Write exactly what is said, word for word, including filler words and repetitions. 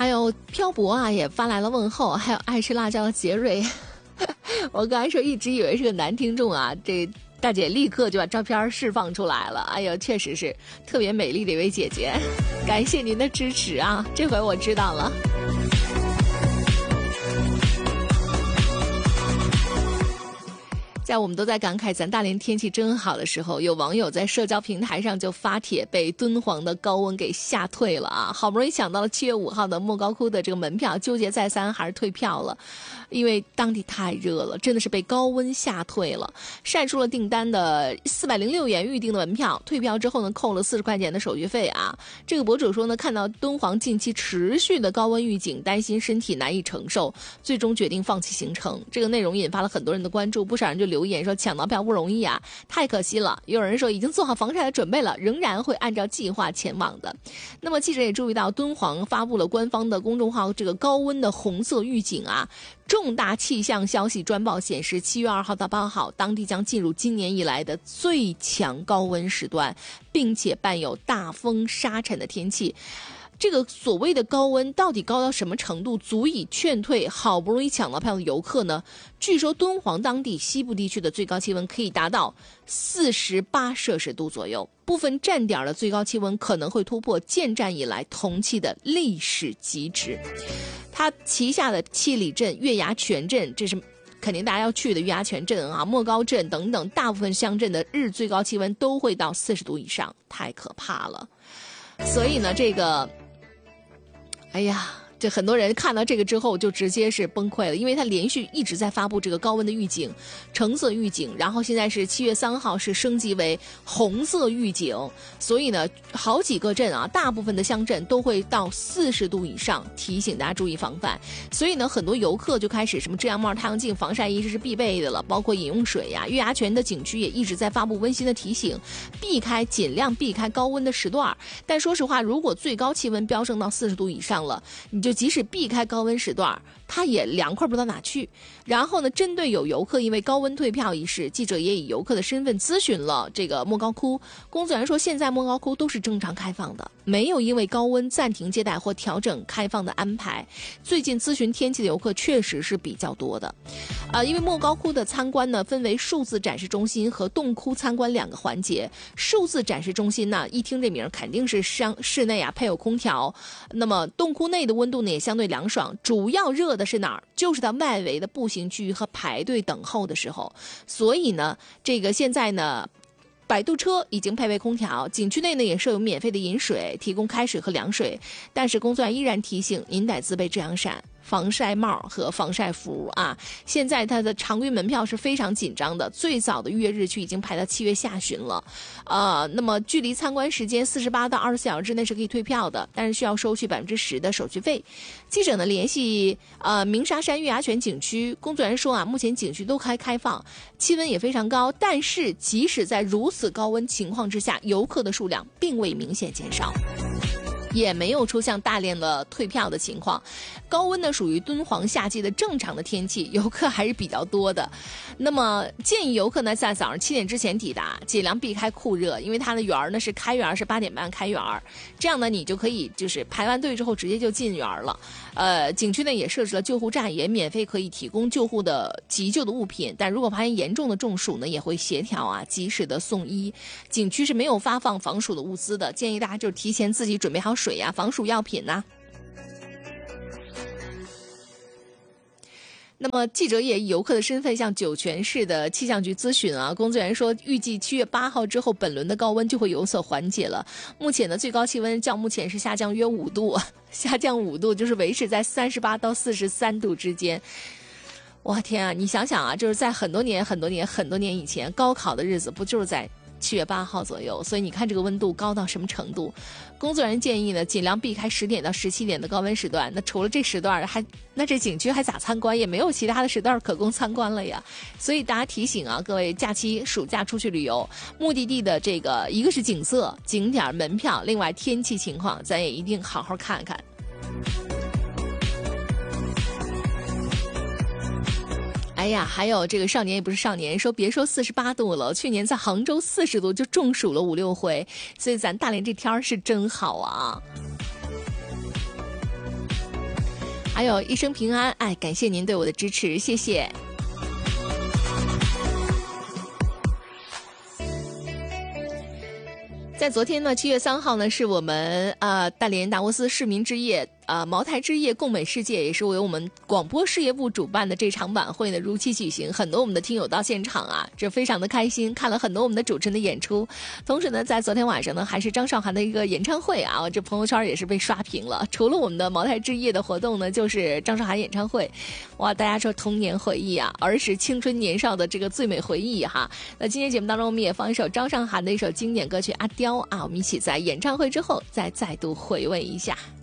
还有漂泊啊也发来了问候，还有爱吃辣椒的杰瑞。我刚才说一直以为是个男听众啊，这大姐立刻就把照片释放出来了。哎呦，确实是特别美丽的一位姐姐，感谢您的支持啊，这回我知道了。在我们都在感慨咱大连天气真好的时候，有网友在社交平台上就发帖被敦煌的高温给吓退了啊！好不容易抢到了七月五号的莫高窟的这个门票，纠结再三还是退票了，因为当地太热了，真的是被高温吓退了。晒出了订单的四百零六元预定的门票，退票之后呢，扣了四十块钱的手续费啊！这个博主说呢，看到敦煌近期持续的高温预警，担心身体难以承受，最终决定放弃行程。这个内容引发了很多人的关注，不少人就留言说抢到票不容易啊，太可惜了。也有人说已经做好防晒的准备了，仍然会按照计划前往的。那么记者也注意到，敦煌发布了官方的公众号这个高温的红色预警啊。重大气象消息专报显示，七月二号到八号，当地将进入今年以来的最强高温时段，并且伴有大风沙尘的天气。这个所谓的高温到底高到什么程度，足以劝退好不容易抢到票的游客呢？据说敦煌当地西部地区的最高气温可以达到四十八摄氏度左右，部分站点的最高气温可能会突破建站以来同期的历史极值。它旗下的七里镇、月牙泉镇，这是肯定大家要去的月牙泉镇啊、莫高镇等等，大部分乡镇的日最高气温都会到四十度以上，太可怕了。所以呢，这个哎呀，这很多人看到这个之后就直接是崩溃了，因为他连续一直在发布这个高温的预警，橙色预警，然后现在是七月三号是升级为红色预警，所以呢，好几个镇啊，大部分的乡镇都会到四十度以上，提醒大家注意防范。所以呢，很多游客就开始什么遮阳帽、太阳镜、防晒衣，这是必备的了，包括饮用水呀、啊。月牙泉的景区也一直在发布温馨的提醒，避开尽量避开高温的时段。但说实话，如果最高气温飙升到四十度以上了，你就即使避开高温时段，它也凉快不到哪去。然后呢，针对有游客因为高温退票一事，记者也以游客的身份咨询了这个莫高窟。工作人员说，现在莫高窟都是正常开放的，没有因为高温暂停接待或调整开放的安排。最近咨询天气的游客确实是比较多的。呃，因为莫高窟的参观呢，分为数字展示中心和洞窟参观两个环节。数字展示中心呢，一听这名肯定是商室内啊配有空调，那么洞窟内的温度呢也相对凉爽，主要热的是哪儿？就是它外围的步行区域和排队等候的时候。所以呢，这个现在呢，摆渡车已经配备空调，景区内呢也设有免费的饮水，提供开水和凉水。但是工作人员依然提醒您得自备遮阳伞、防晒帽和防晒服啊！现在它的常规门票是非常紧张的，最早的预约日期已经排到七月下旬了，呃，那么距离参观时间四十八到二十四小时之内是可以退票的，但是需要收取百分之十的手续费。记者呢联系呃鸣沙山月牙泉景区工作人员说啊，目前景区都开开放，气温也非常高，但是即使在如此高温情况之下，游客的数量并未明显减少。也没有出现大量的退票的情况。高温呢属于敦煌夏季的正常的天气，游客还是比较多的。那么建议游客呢在早上七点之前抵达，尽量避开酷热，因为它的园儿呢是开园是八点半开园，这样呢你就可以就是排完队之后直接就进园了。呃，景区呢也设置了救护站，也免费可以提供救护的急救的物品，但如果发现严重的中暑呢，也会协调啊及时的送医。景区是没有发放防暑的物资的，建议大家就提前自己准备好水呀、啊、防暑药品呐、啊。那么记者也以游客的身份向酒泉市的气象局咨询啊，工作人员说，预计七月八号之后，本轮的高温就会有所缓解了。目前的最高气温较目前是下降约五度，下降五度就是维持在三十八到四十三度之间。哇天啊，你想想啊，就是在很多年、很多年、很多年以前，高考的日子不就是在七月八号左右，所以你看这个温度高到什么程度。工作人员建议呢，尽量避开十点到十七点的高温时段。那除了这时段，还那这景区还咋参观？也没有其他的时段可供参观了呀。所以大家提醒啊，各位假期暑假出去旅游，目的地的这个一个是景色、景点、门票，另外天气情况，咱也一定好好看看。哎呀，还有这个少年也不是少年，说别说四十八度了，去年在杭州四十度就中暑了五六回，所以咱大连这天儿是真好啊。 还有一生平安，哎，感谢您对我的支持，谢谢。在昨天呢，七月三号呢，是我们呃大连达沃斯市民之夜。呃，茅台之夜共美世界也是由我们广播事业部主办的这场晚会呢如期举行，很多我们的听友到现场啊，这非常的开心，看了很多我们的主持人的演出。同时呢，在昨天晚上呢，还是张韶涵的一个演唱会啊，这朋友圈也是被刷屏了。除了我们的茅台之夜的活动呢，就是张韶涵演唱会，哇，大家说童年回忆啊，儿时青春年少的这个最美回忆哈。那今天节目当中，我们也放一首张韶涵的一首经典歌曲《阿刁》啊，我们一起在演唱会之后再再度回味一下。